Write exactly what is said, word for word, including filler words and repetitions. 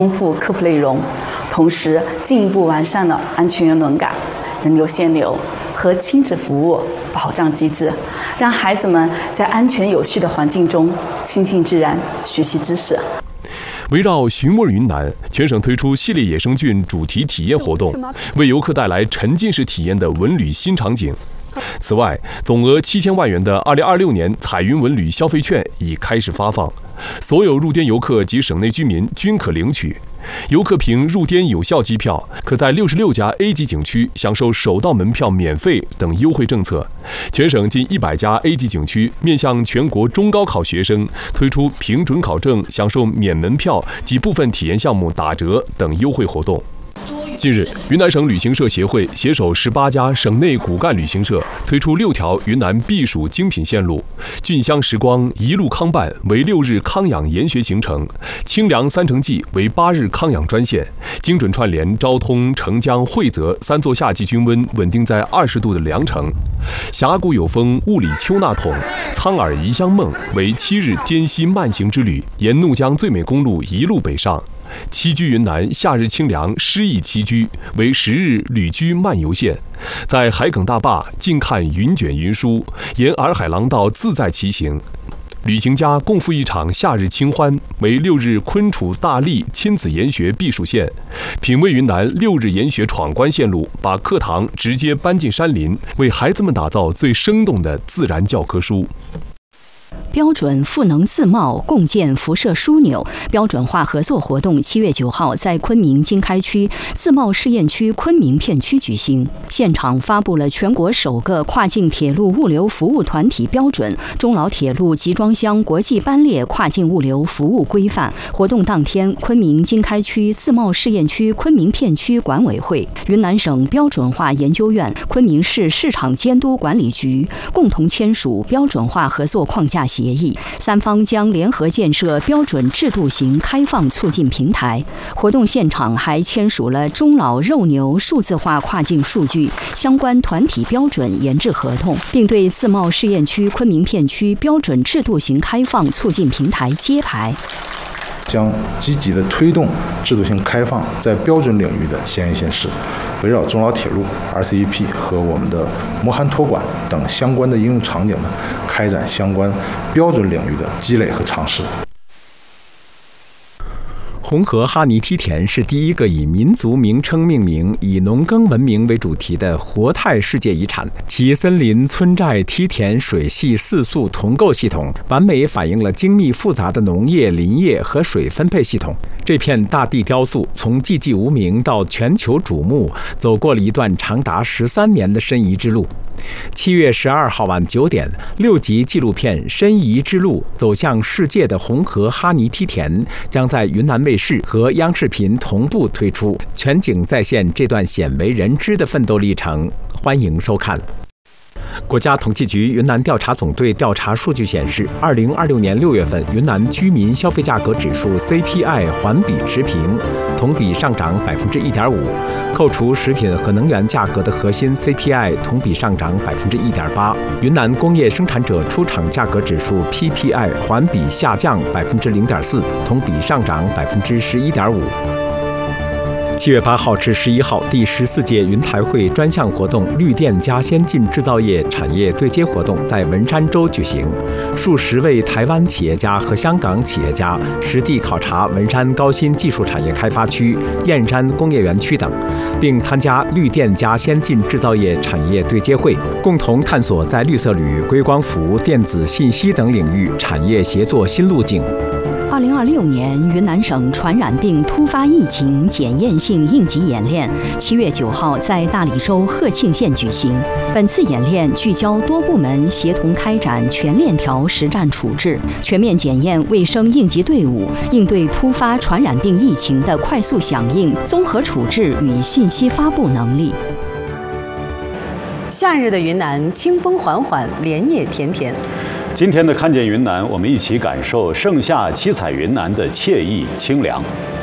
丰富科普内容，同时进一步完善了安全员轮岗、人流限流和亲子服务保障机制，让孩子们在安全有序的环境中亲近自然，学习知识。 围绕寻味云南，全省推出系列野生菌主题体验活动，为游客带来沉浸式体验的文旅新场景。此外，总额七千万元的二零二六年彩云文旅消费券已开始发放，所有入滇游客及省内居民均可领取。游客凭入滇有效机票，可在六十六家 A 级景区享受首道门票免费等优惠政策。全省近一百家 A 级景区面向全国中高考学生推出凭准考证享受免门票及部分体验项目打折等优惠活动。近日，云南省旅行社协会携手十八家省内骨干旅行社，推出六条云南避暑精品线路：俊香时光一路康办为六日康养研学行程，清凉三城记为八日康养专线，精准串联昭通、澄江、惠泽三座夏季均温稳定在二十度的凉城，峡谷有风雾里秋纳桶、苍耳宜香梦为七日滇西慢行之旅，沿怒江最美公路一路北上。栖居云南夏日清凉诗意栖居为十日旅居漫游线，在海埂大坝近看云卷云舒，沿洱海廊道自在骑行。旅行家共赴一场夏日清欢为六日昆楚大荔亲子研学避暑线，品味云南六日研学闯关线路，把课堂直接搬进山林，为孩子们打造最生动的自然教科书。 标准赋能自贸共建辐射枢纽标准化合作活动七月九号在昆明经开区自贸试验区昆明片区举行，现场发布了全国首个跨境铁路物流服务团体标准——中老铁路集装箱国际班列跨境物流服务规范。活动当天，昆明经开区自贸试验区昆明片区管委会、云南省标准化研究院、昆明市市场监督管理局共同签署标准化合作框架协议，三方将联合建设标准制度型开放促进平台。活动现场还签署了中老肉牛数字化跨境数据相关团体标准研制合同，并对自贸试验区昆明片区标准制度型开放促进平台揭牌， 将积极地推动制度性开放在标准领域的先行先试，围绕中老铁路、R C E P 和我们的摩韩托管等相关的应用场景呢，开展相关标准领域的积累和尝试。 红河哈尼梯田是第一个以民族名称命名、以农耕文明为主题的活态世界遗产。其森林、村寨、梯田、水系四速同构系统，完美反映了精密复杂的农业、林业和水分配系统。这片大地雕塑从寂寂无名到全球瞩目，走过了一段长达十三年的申遗之路。七月十二号晚九点，六集纪录片《申遗之路：走向世界的红河哈尼梯田》将在云南卫视和央视频同步推出，全景再现这段鲜为人知的奋斗历程。欢迎收看。国家统计局云南调查总队调查数据显示，二零二六年六月份，云南居民消费价格指数 C P I 环比持平，同比上涨百分之一点五。扣除食品和能源价格的核心 C P I 同比上涨百分之一点八。云南工业生产者出厂价格指数 P P I 环比下降百分之零点四，同比上涨百分之十一点五。七月八号至十一号，第十四届云台会专项活动“绿电加先进制造业产业对接活动”在文山州举行，数十位台湾企业家和香港企业家实地考察文山高新技术产业开发区、燕山工业园区等，并参加“绿电加先进制造业产业对接会”，共同探索在绿色铝、硅光伏、电子信息等领域产业协作新路径。 二零二六年云南省传染病突发疫情检验性应急演练七月九号在大理州鹤庆县举行。本次演练聚焦多部门协同开展全链条实战处置，全面检验卫生应急队伍应对突发传染病疫情的快速响应、综合处置与信息发布能力。 夏日的云南，清风缓缓，莲叶甜甜。 今天的看见云南，我们一起感受盛夏七彩云南的惬意清凉。